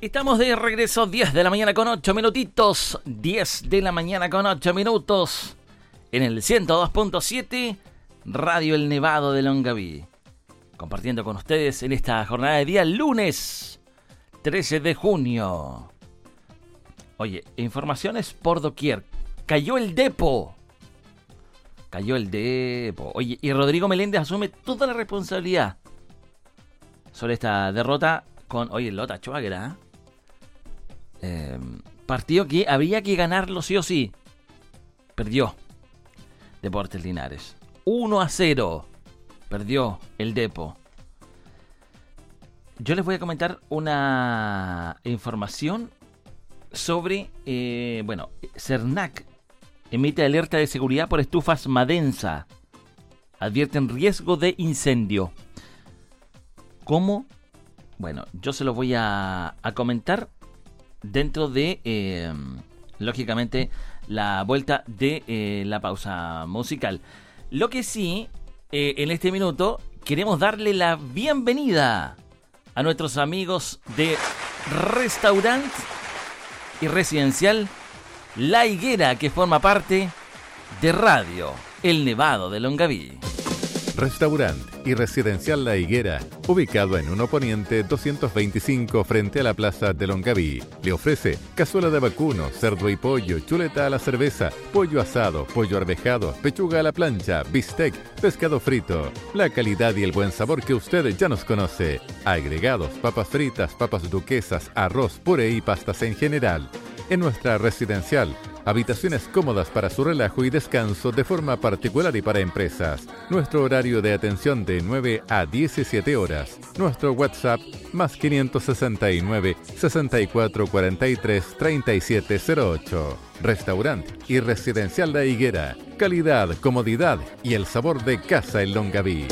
Estamos de regreso, 10 de la mañana con 8 minutitos. 10 de la mañana con 8 minutos. En el 102.7, Radio El Nevado de Longaví. Compartiendo con ustedes en esta jornada de día lunes 13 de junio. Oye, informaciones por doquier. Cayó el Depo. Oye, y Rodrigo Meléndez asume toda la responsabilidad sobre esta derrota con, oye, Lota Schwager, partido que había que ganarlo sí o sí. Perdió Deportes Linares 1-0. Perdió el Depo. Yo les voy a comentar una información sobre, Cernac emite alerta de seguridad por estufas Madensa. Advierten riesgo de incendio. ¿Cómo? Bueno, yo se lo voy a comentar dentro de, lógicamente, la vuelta de la pausa musical. Lo que sí, en este minuto, queremos darle la bienvenida a nuestros amigos de Restaurant y Residencial La Higuera, que forma parte de Radio El Nevado de Longaví. Restaurant y Residencial La Higuera, ubicado en 1 Poniente 225 frente a la Plaza de Longaví. Le ofrece cazuela de vacuno, cerdo y pollo, chuleta a la cerveza, pollo asado, pollo arvejado, pechuga a la plancha, bistec, pescado frito. La calidad y el buen sabor que usted ya nos conoce. Agregados, papas fritas, papas duquesas, arroz, puré y pastas en general. En nuestra residencial, habitaciones cómodas para su relajo y descanso de forma particular y para empresas. Nuestro horario de atención de 9 a 17 horas. Nuestro WhatsApp más 569 64 43 3708. Restaurant y Residencial La Higuera. Calidad, comodidad y el sabor de casa en Longaví.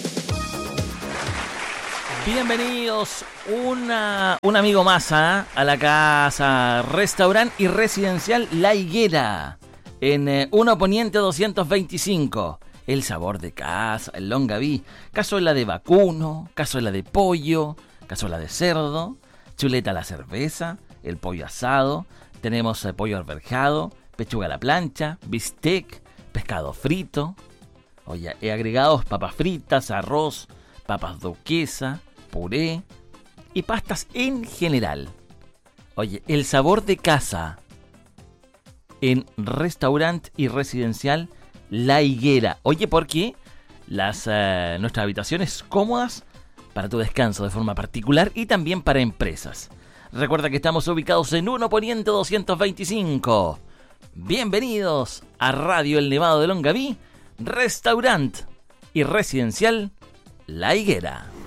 Bienvenidos un amigo más a la casa Restaurant y Residencial La Higuera en 1 Poniente 225. El sabor de casa en Longaví. Cazuela de vacuno, cazuela de pollo, cazuela de cerdo, chuleta a la cerveza, el pollo asado, tenemos pollo arvejado, pechuga a la plancha, bistec, pescado frito, oye, agregados papas fritas, arroz, papas duquesa, puré y pastas en general. Oye, el sabor de casa en Restaurant y Residencial La Higuera. Oye, porque nuestras habitaciones cómodas para tu descanso de forma particular y también para empresas. Recuerda que estamos ubicados en 1 Poniente 225. Bienvenidos a Radio El Nevado de Longaví, Restaurant y Residencial La Higuera.